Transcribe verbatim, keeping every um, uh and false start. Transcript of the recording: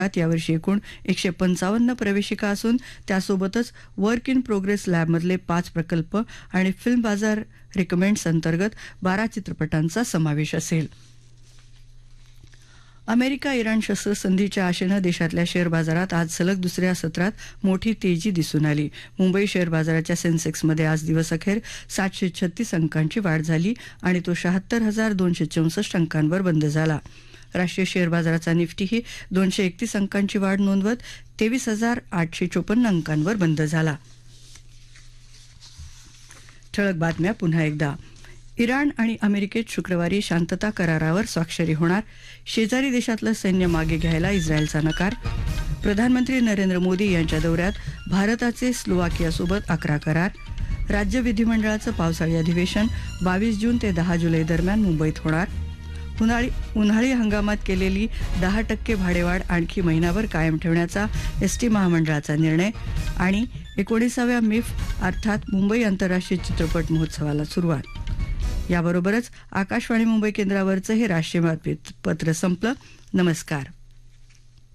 यावर्षी एकूण एकशे पंचावन्न प्रवेशिका असून त्यासोबतच वर्क इन प्रोग्रेस लॅबमधले पाच प्रकल्प आणि फिल्म बाजार रिकमेंड्स अंतर्गत बारा चित्रपटांचा समावेश असेल. अमेरिका इराण शस्त्रसंधीच्या आशेनं देशातल्या शेअर बाजारात आज सलग दुसऱ्या सत्रात मोठी तेजी दिसून आली. मुंबई शेअर बाजाराच्या सेन्सेक्समध्ये आज दिवसअखेर सातशे छत्तीस अंकांची वाढ झाली आणि तो शहात्तर हजार दोनशे चौसष्ट अंकांवर बंद झाला. राष्ट्रीय शेअर बाजाराचा निफ्टीही दोनशे एकतीस अंकांची वाढ नोंदवत तेवीस हजार आठशे चोपन्न अंकांवर बंद झाला. ठळक बातम्या पुन्हा एकदा. इराण आणि अमेरिकेत शुक्रवारी शांतता करारावर स्वाक्षरी होणार. शेजारी देशातलं सैन्य मागे घ्यायला इस्रायलचा नकार. प्रधानमंत्री नरेंद्र मोदी यांच्या दौऱ्यात भारताचे स्लोवाकियासोबत अकरा करार. राज्य विधिमंडळाचं पावसाळी अधिवेशन बावीस जून ते दहा जुलै दरम्यान मुंबईत होणार. उन्हाळी उन्हाळी हंगामात केलेली दहा टक्के भाडेवाढ आणखी महिनाभर कायम ठेवण्याचा एसटी महामंडळाचा निर्णय. आणि एकोणीसाव्या मिफ अर्थात मुंबई आंतरराष्ट्रीय चित्रपट महोत्सवाला सुरुवात. याबरोबरच आकाशवाणी मुंबई केंद्रावरचं हे राष्ट्रीय बातमीपत्र संपलं. नमस्कार.